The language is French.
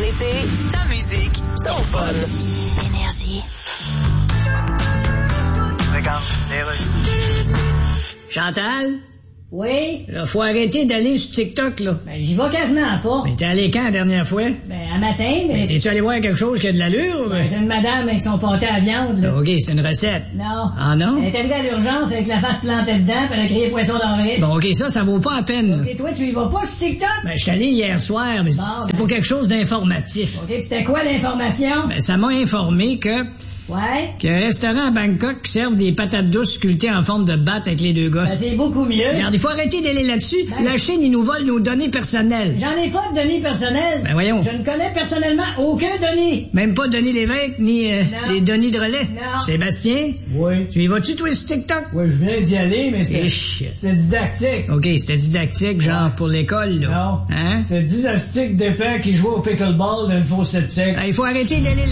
l'été, ta musique, ton fun. Énergie. Regarde, les Chantal? Oui? Là, faut arrêter d'aller sur TikTok, là. Ben, j'y vais quasiment pas. Mais t'es allé quand la dernière fois? Ben, un matin, mais... T'es-tu allé voir quelque chose qui a de l'allure? Ben, c'est une madame avec son pâté à viande, là. OK, c'est une recette. Non. Ah non? Elle est arrivée à l'urgence avec la face plantée dedans, puis elle a crié poisson d'avril. Bon, OK, ça vaut pas la peine. OK, toi, tu y vas pas sur TikTok? Ben, je suis allé hier soir, mais c'était pour quelque chose d'informatif. OK, puis c'était quoi l'information? Ben, ça m'a informé que... Ouais? Qu'il y a un restaurant à Bangkok qui serve des patates douces sculptées en forme de batte avec les deux gosses. Ben, c'est beaucoup mieux. Regarde, il faut arrêter d'aller là-dessus. Ben, la Chine, ils nous volent nos données personnelles. J'en ai pas de données personnelles. Ben voyons. Je ne connais personnellement aucun Denis. Même pas Denis Lévesque, ni les Denis de relais. Non. Sébastien? Oui. Tu y vas-tu, toi, sur TikTok? Oui, je viens d'y aller, mais c'est didactique. OK, c'était didactique, genre pour l'école, là. Non. Hein? C'était didactique d'épais qui jouait au pickleball d'une fausse sceptique. Il faut arrêter d'aller